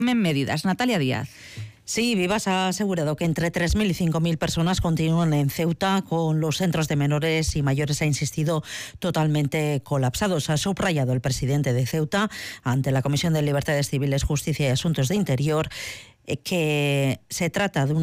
medidas. Natalia Díaz. Sí, Vivas ha asegurado que entre 3.000 y 5.000 personas continúan en Ceuta con los centros de menores y mayores, ha insistido, totalmente colapsados. Ha subrayado el presidente de Ceuta ante la Comisión de Libertades Civiles, Justicia y Asuntos de Interior que se trata de una